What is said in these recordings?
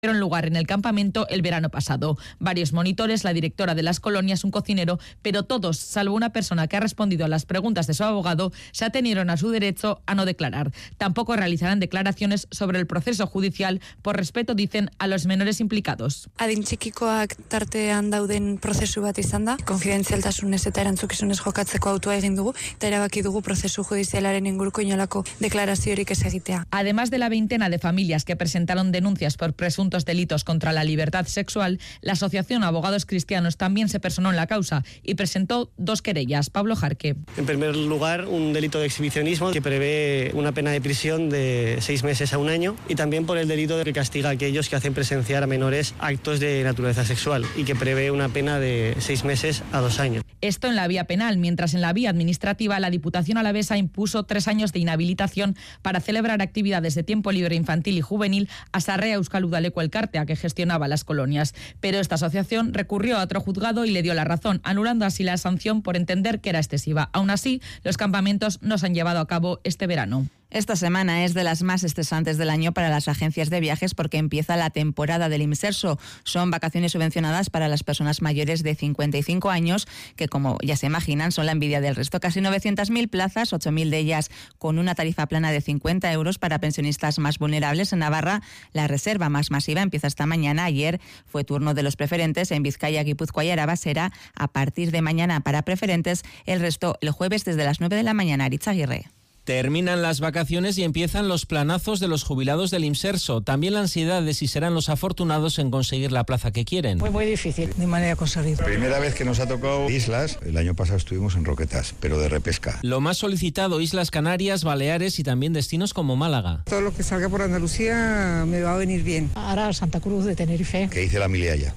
tuvieron lugar en el campamento el verano pasado. Varios monitores, la directora de las colonias, un cocinero, pero todos, salvo una persona que ha respondido a las preguntas de su abogado, se atenieron a su derecho a no declarar. Tampoco realizarán declaraciones sobre el proceso judicial por respeto, dicen, a los menores implicados. Adin txikikoak tartean dauden prozesu bat izan da, konfidentzialtasunez eta erantzukizunez jokatzeko autua egin dugu, eta erabaki dugu prozesu judizialaren inguruko inolako deklaraziorik ez egitea. Además de la veintena de familias que presentaron denuncias por presuntos delitos contra la libertad sexual, la Asociación Abogados Cristianos también se personó en la causa y presentó 2 querellas. Pablo Jarque. En primer lugar, un delito de exhibicionismo que prevé una pena de prisión de 6 meses a 1 año, y también por el delito que castiga a aquellos que hacen presenciar a menores actos de naturaleza sexual y que prevé una pena de 6 meses a 2 años. Esto en la vía penal, mientras en la vía administrativa la Diputación alavesa impuso 3 años de inhabilitación para celebrar actividades de tiempo libre infantil y juvenil a Sarrea Euskal Udaleku Elkartea, que gestionaba las colonias. Pero esta asociación recurrió a otro juzgado y le dio la razón, anulando así la sanción por entender que era excesiva. Aún así, los campamentos no se han llevado a cabo este verano. Esta semana es de las más estresantes del año para las agencias de viajes porque empieza la temporada del Imserso. Son vacaciones subvencionadas para las personas mayores de 55 años, que como ya se imaginan son la envidia del resto. Casi 900.000 plazas, 8.000 de ellas con una tarifa plana de 50 euros para pensionistas más vulnerables. En Navarra, la reserva más masiva empieza esta mañana. Ayer fue turno de los preferentes. En Vizcaya, Guipúzcoa y Araba será a partir de mañana para preferentes. El resto el jueves desde las 9 de la mañana. Aritz Aguirre. Terminan las vacaciones y empiezan los planazos de los jubilados del Imserso. También la ansiedad de si serán los afortunados en conseguir la plaza que quieren. Fue muy difícil, de manera conseguida. Primera vez que nos ha tocado islas. El año pasado estuvimos en Roquetas, pero de repesca. Lo más solicitado, Islas Canarias, Baleares y también destinos como Málaga. Todo lo que salga por Andalucía me va a venir bien. Ahora Santa Cruz de Tenerife. ¿Qué dice la Miliaya?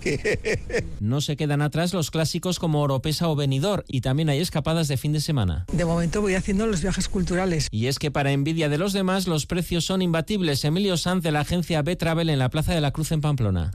No se quedan atrás los clásicos como Oropesa o Benidorm, y también hay escapadas de fin de semana. De momento voy haciendo los viajes culturales. Y es que para envidia de los demás, los precios son imbatibles. Emilio Sanz, de la agencia B-Travel en la Plaza de la Cruz en Pamplona.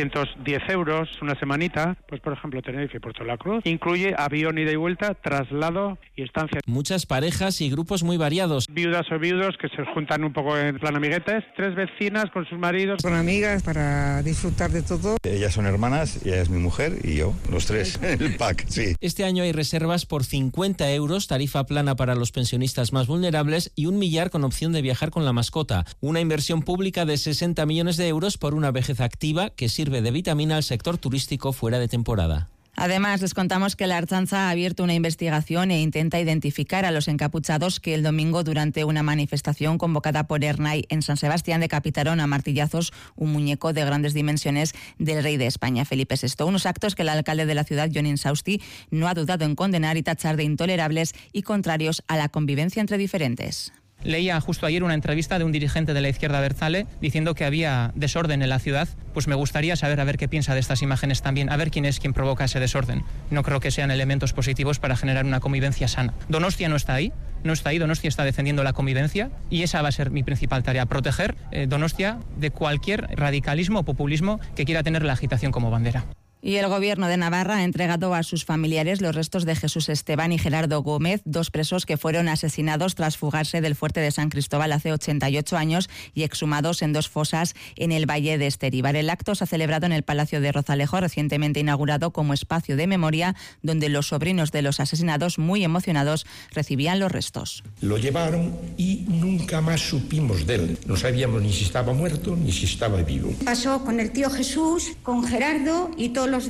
310 euros una semanita, pues por ejemplo Tenerife y Puerto de la Cruz. Incluye avión ida y vuelta, traslado y estancia. Muchas parejas y grupos muy variados. Viudas o viudos que se juntan un poco en plan amiguetes. 3 vecinas con sus maridos. Con amigas para disfrutar de todo. Ellas son hermanas, ella es mi mujer y yo, los 3, el pack, sí. Este año hay reservas por 50 euros, tarifa plana para los pensionistas más vulnerables y 1 millar con opción de viajar con la mascota. Una inversión pública de 60 millones de euros por una vejez activa que sirve de vitamina al sector turístico fuera de temporada. Además, les contamos que la Ertzaintza ha abierto una investigación e intenta identificar a los encapuchados que el domingo, durante una manifestación convocada por Ernai en San Sebastián, decapitaron a martillazos un muñeco de grandes dimensiones del rey de España, Felipe VI. Unos actos que el alcalde de la ciudad, Jon Insausti, no ha dudado en condenar y tachar de intolerables y contrarios a la convivencia entre diferentes. Leía justo ayer una entrevista de un dirigente de la izquierda abertzale diciendo que había desorden en la ciudad. Pues me gustaría saber a ver qué piensa de estas imágenes también, a ver quién es quien provoca ese desorden. No creo que sean elementos positivos para generar una convivencia sana. Donostia no está ahí, Donostia está defendiendo la convivencia y esa va a ser mi principal tarea, proteger Donostia de cualquier radicalismo o populismo que quiera tener la agitación como bandera. Y el Gobierno de Navarra ha entregado a sus familiares los restos de Jesús Esteban y Gerardo Gómez, 2 presos que fueron asesinados tras fugarse del fuerte de San Cristóbal hace 88 años y exhumados en 2 fosas en el Valle de Esteríbar. El acto se ha celebrado en el Palacio de Rozalejo, recientemente inaugurado como espacio de memoria, donde los sobrinos de los asesinados, muy emocionados, recibían los restos. Lo llevaron y nunca más supimos de él. No sabíamos ni si estaba muerto ni si estaba vivo. Pasó con el tío Jesús, con Gerardo y todos los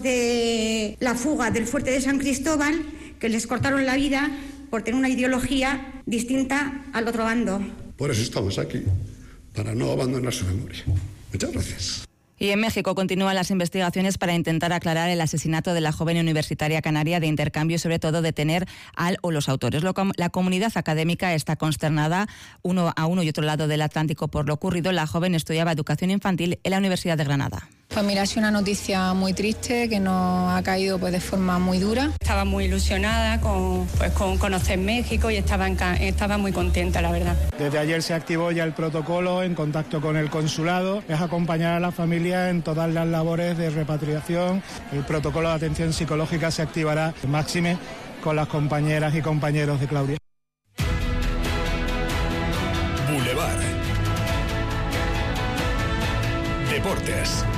de la fuga del fuerte de San Cristóbal, que les cortaron la vida por tener una ideología distinta al otro bando. Por eso estamos aquí, para no abandonar su memoria. Muchas gracias. Y en México continúan las investigaciones para intentar aclarar el asesinato de la joven universitaria canaria de intercambio y sobre todo detener al o los autores. La comunidad académica está consternada uno a uno y otro lado del Atlántico por lo ocurrido. La joven estudiaba educación infantil en la Universidad de Granada. Pues mira, es una noticia muy triste que nos ha caído de forma muy dura. Estaba muy ilusionada con conocer México y estaba muy contenta, la verdad. Desde ayer se activó ya el protocolo en contacto con el consulado. Es acompañar a la familia en todas las labores de repatriación. El protocolo de atención psicológica se activará máxime con las compañeras y compañeros de Claudia.